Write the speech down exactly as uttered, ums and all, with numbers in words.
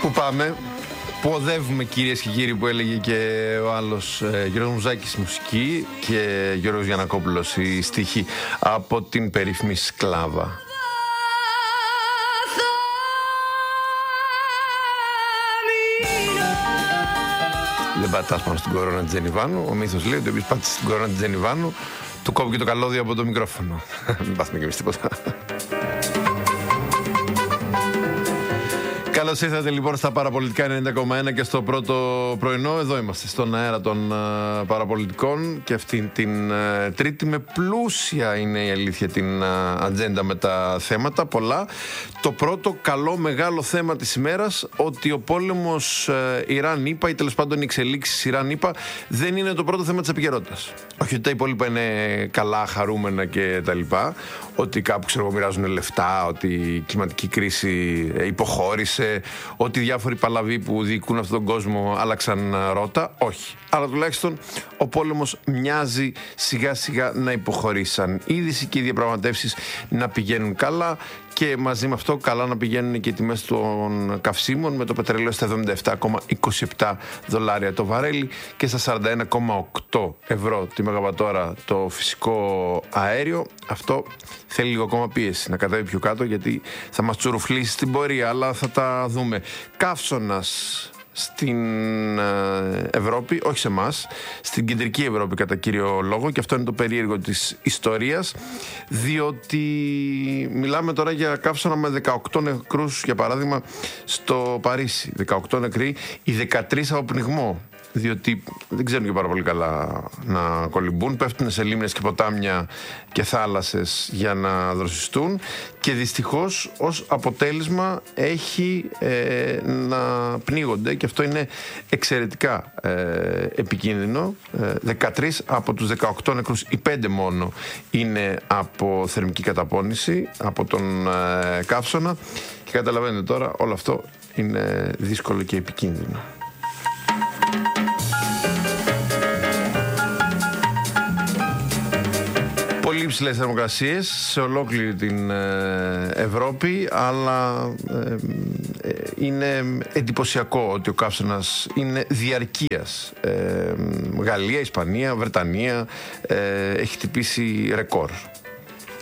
Πού πάμε? Πού οδεύουμε, κυρίες και κύριοι, που έλεγε και ο άλλος ε, Γιώργος Μουζάκης μουσική και Γιώργος Γιαννακόπουλος η στίχη από την περίφημη Σκλάβα. Δεν πατάς πάνω στην κορώνα της Τζενιβάνου. Ο μύθος λέει ότι όποιος πάτησε στην κορώνα της Τζενιβάνου του κόβει και το καλώδιο από το μικρόφωνο. Μην πάθουμε κι εμείς τίποτα. Καλώς ήρθατε λοιπόν στα Παραπολιτικά ενενήντα κόμμα ένα και στο πρώτο πρωινό. Εδώ είμαστε στον αέρα των uh, Παραπολιτικών και αυτήν την uh, Τρίτη με πλούσια, είναι η αλήθεια, την uh, ατζέντα με τα θέματα πολλά. Το πρώτο καλό μεγάλο θέμα της ημέρας, ότι ο πόλεμος uh, Ιράν-ΗΠΑ ή τέλος πάντων οι εξελίξεις Ιράν-ΗΠΑ δεν είναι το πρώτο θέμα της επικαιρότητας. Όχι ότι τα υπόλοιπα είναι καλά, χαρούμενα και τα λοιπά, ότι κάπου ξέρω μοιράζουν λεφτά, ότι η κλιματική κρίση υποχώρησε, ότι διάφοροι παλαβοί που διοικούν αυτόν τον κόσμο άλλαξαν ρότα. Όχι. Αλλά τουλάχιστον ο πόλεμος μοιάζει σιγά σιγά να υποχωρήσει σαν είδηση και οι διαπραγματεύσεις να πηγαίνουν καλά. Και μαζί με αυτό καλά να πηγαίνουν και οι τιμές των καυσίμων, με το πετρέλαιο στα εβδομήντα επτά κόμμα είκοσι επτά δολάρια το βαρέλι και στα σαράντα ένα κόμμα οκτώ ευρώ τη μεγαβατόρα το φυσικό αέριο. Αυτό θέλει λίγο ακόμα πίεση να κατέβει πιο κάτω, γιατί θα μας τσουρουφλήσει στην πορεία, αλλά θα τα δούμε. Καύσωνας στην Ευρώπη, όχι σε εμάς, στην κεντρική Ευρώπη κατά κύριο λόγο, και αυτό είναι το περίεργο της ιστορίας, διότι μιλάμε τώρα για καύσωνα με δεκαοκτώ νεκρούς, για παράδειγμα, στο Παρίσι. δεκαοκτώ νεκροί, οι δεκατρείς από πνιγμό, διότι δεν ξέρουν και πάρα πολύ καλά να κολυμπούν, πέφτουν σε λίμνες και ποτάμια και θάλασσες για να δροσιστούν, και δυστυχώς ως αποτέλεσμα έχει ε, να πνίγονται, και αυτό είναι εξαιρετικά ε, επικίνδυνο. ε, δεκατρείς από τους δεκαοκτώ νεκρούς, οι πέντε μόνο είναι από θερμική καταπώνηση από τον ε, καύσωνα, και καταλαβαίνετε τώρα όλο αυτό είναι δύσκολο και επικίνδυνο. Πολύ υψηλές θερμοκρασίες σε ολόκληρη την ε, Ευρώπη, αλλά ε, ε, είναι εντυπωσιακό ότι ο καύσωνας είναι διαρκείας. Ε, Γαλλία, Ισπανία, Βρετανία, ε, έχει χτυπήσει ρεκόρ.